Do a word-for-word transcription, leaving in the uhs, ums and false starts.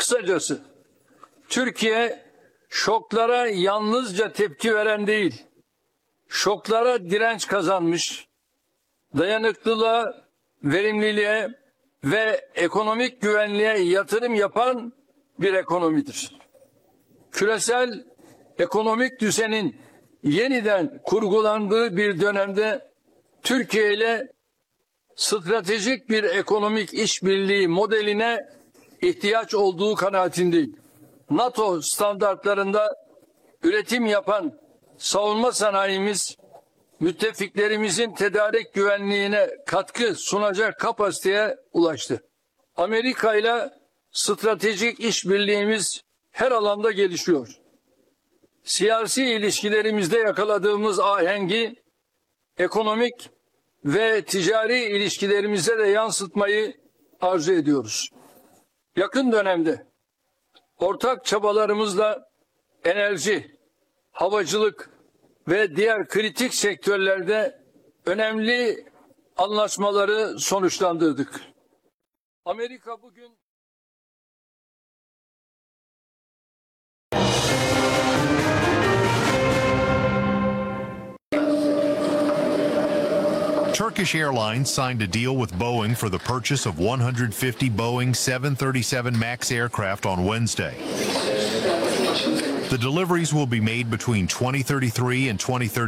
Kısacası Türkiye şoklara yalnızca tepki veren değil, şoklara direnç kazanmış, dayanıklılığa, verimliliğe ve ekonomik güvenliğe yatırım yapan bir ekonomidir. Küresel ekonomik düzenin yeniden kurgulandığı bir dönemde Türkiye ile stratejik bir ekonomik işbirliği modeline ihtiyaç olduğu kanaatindeyim. NATO standartlarında üretim yapan savunma sanayimiz müttefiklerimizin tedarik güvenliğine katkı sunacak kapasiteye ulaştı. Amerika ile stratejik işbirliğimiz her alanda gelişiyor. Siyasi ilişkilerimizde yakaladığımız ahengi ekonomik ve ticari ilişkilerimize de yansıtmayı arzu ediyoruz. Yakın dönemde ortak çabalarımızla enerji, havacılık ve diğer kritik sektörlerde önemli anlaşmaları sonuçlandırdık. Amerika bugün Turkish Airlines signed a deal with Boeing for the purchase of one hundred fifty Boeing seven thirty-seven MAX aircraft on Wednesday. The deliveries will be made between twenty thirty-three and twenty thirty.